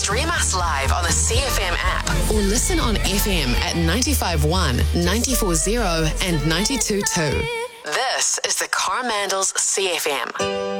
Stream us live on the CFM app or listen on FM at 95.1, 94.0 and 92.2. This is the Coromandels CFM.